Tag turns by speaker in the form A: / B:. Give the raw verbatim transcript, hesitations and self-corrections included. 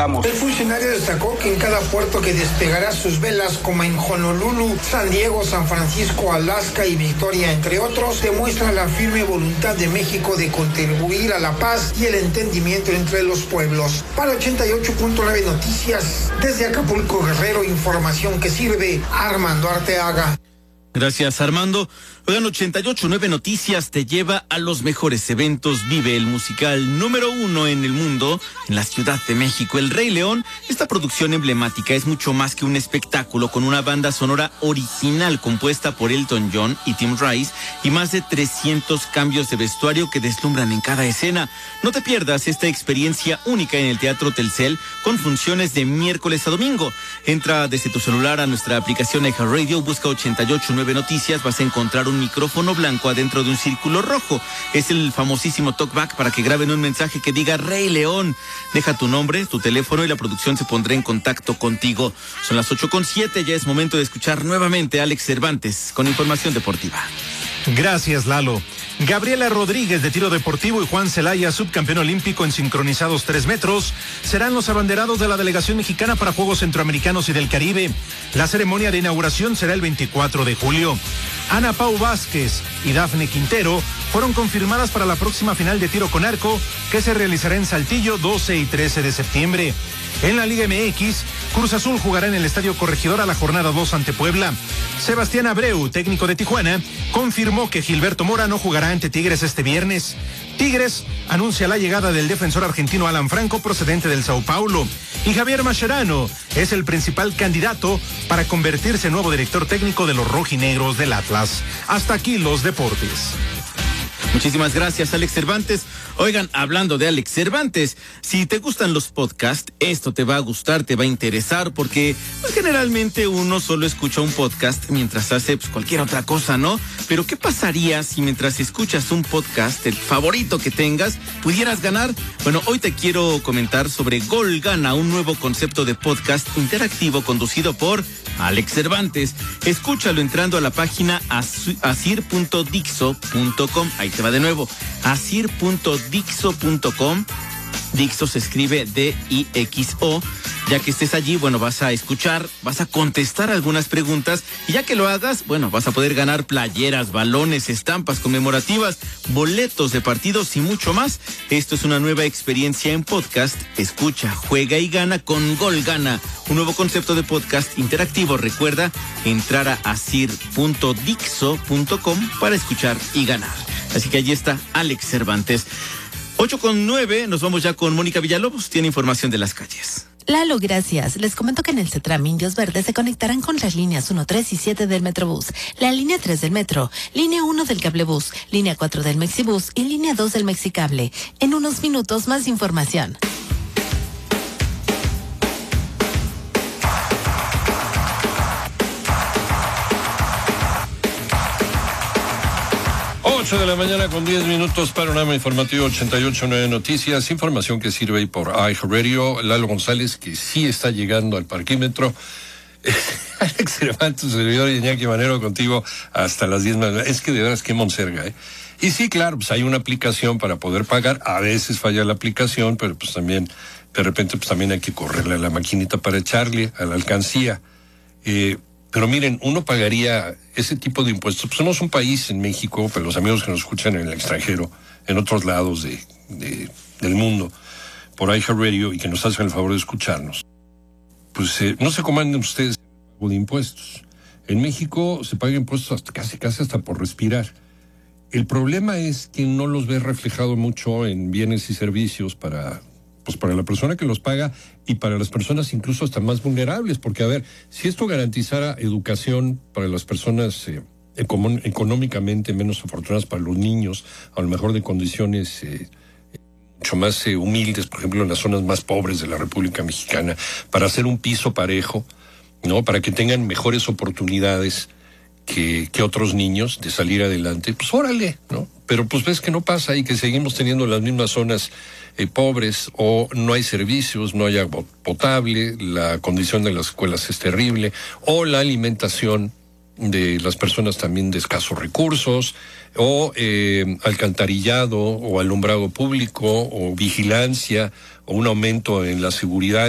A: necesitamos.
B: El funcionario destacó que en cada puerto que despegará sus velas, como en Honolulu, San Diego, San Francisco, Alaska y Victoria, entre otros, demuestra la firme voluntad de México de contribuir a la paz y el entendimiento entre los pueblos. Para ochenta y ocho punto nueve Noticias, desde Acapulco, Guerrero, información que sirve. Armando Arteaga.
C: Gracias, Armando. Oigan, ochenta y ocho punto nueve Noticias te lleva a los mejores eventos. Vive el musical número uno en el mundo, en la Ciudad de México, El Rey León. Esta producción emblemática es mucho más que un espectáculo, con una banda sonora original compuesta por Elton John y Tim Rice y más de trescientos cambios de vestuario que deslumbran en cada escena. No te pierdas esta experiencia única en el Teatro Telcel, con funciones de miércoles a domingo. Entra desde tu celular a nuestra aplicación iHeartRadio, busca ochenta y ocho punto nueve Noticias, vas a encontrar un micrófono blanco adentro de un círculo rojo. Es el famosísimo talkback para que graben un mensaje que diga Rey León. Deja tu nombre, tu teléfono y la producción se pondrá en contacto contigo. Son las ocho con siete, ya es momento de escuchar nuevamente a Alex Cervantes con información deportiva.
D: Gracias, Lalo. Gabriela Rodríguez, de tiro deportivo, y Juan Celaya, subcampeón olímpico en sincronizados tres metros, serán los abanderados de la delegación mexicana para Juegos Centroamericanos y del Caribe. La ceremonia de inauguración será el veinticuatro de julio. Ana Pau Vázquez y Dafne Quintero fueron confirmadas para la próxima final de tiro con arco, que se realizará en Saltillo doce y trece de septiembre. En la Liga M X, Cruz Azul jugará en el Estadio Corregidora la jornada dos ante Puebla. Sebastián Abreu, técnico de Tijuana, confirmó que Gilberto Mora no jugará ante Tigres este viernes. Tigres anuncia la llegada del defensor argentino Alan Franco, procedente del Sao Paulo. Y Javier Mascherano es el principal candidato para convertirse en nuevo director técnico de los rojinegros del Atlas. Hasta aquí los deportes.
C: Muchísimas gracias, Alex Cervantes. Oigan, hablando de Alex Cervantes, si te gustan los podcasts, esto te va a gustar, te va a interesar, porque pues, generalmente uno solo escucha un podcast mientras hace pues, cualquier otra cosa, ¿no? Pero ¿qué pasaría si mientras escuchas un podcast, el favorito que tengas, pudieras ganar? Bueno, hoy te quiero comentar sobre Gol Gana, un nuevo concepto de podcast interactivo conducido por Alex Cervantes. Escúchalo entrando a la página asir punto dixo punto com. Ahí te va de nuevo, asir punto dixo punto com. Dixo se escribe D I X O. Ya que estés allí, bueno, vas a escuchar, vas a contestar algunas preguntas, y ya que lo hagas, bueno, vas a poder ganar playeras, balones, estampas conmemorativas, boletos de partidos y mucho más. Esto es una nueva experiencia en podcast. Escucha, juega y gana con Gol Gana, un nuevo concepto de podcast interactivo. Recuerda entrar a asir punto dixo punto com para escuchar y ganar. Así que allí está Alex Cervantes. ocho con nueve, nos vamos ya con Mónica Villalobos, tiene información de las calles.
E: Lalo, gracias. Les comento que en el CETRAM Indios Verdes se conectarán con las líneas uno, tres y siete del Metrobús, la línea tres del Metro, línea uno del Cablebús, línea cuatro del Mexibús y línea dos del Mexicable. En unos minutos más información.
F: ocho de la mañana con diez minutos, panorama informativo ochenta y ocho punto nueve Noticias, información que sirve ahí por iHeartRadio. Lalo González, que sí está llegando al parquímetro. Alex Cervantes, servidor Iñaki Manero, contigo hasta las diez. Es que de veras que monserga, ¿eh? Y sí, claro, pues hay una aplicación para poder pagar. A veces falla la aplicación, pero pues también, de repente, pues también hay que correrle a la maquinita para echarle a la alcancía. Eh... Pero miren, uno pagaría ese tipo de impuestos. Pues somos un país en México, pero los amigos que nos escuchan en el extranjero, en otros lados de, de, del mundo, por iHeartRadio, y que nos hacen el favor de escucharnos, pues eh, no se comanden ustedes el pago de impuestos. En México se paga impuestos hasta, casi, casi hasta por respirar. El problema es que no los ve reflejado mucho en bienes y servicios para... pues para la persona que los paga y para las personas incluso hasta más vulnerables, porque a ver, si esto garantizara educación para las personas eh, econ- económicamente menos afortunadas, para los niños, a lo mejor de condiciones eh, mucho más eh, humildes, por ejemplo en las zonas más pobres de la República Mexicana, para hacer un piso parejo, ¿no? Para que tengan mejores oportunidades que, que otros niños de salir adelante, pues órale, ¿no? Pero pues ves que no pasa y que seguimos teniendo las mismas zonas Eh, pobres, o no hay servicios, no hay agua potable, la condición de las escuelas es terrible, o la alimentación de las personas también de escasos recursos, o eh, alcantarillado, o alumbrado público, o vigilancia, o un aumento en la seguridad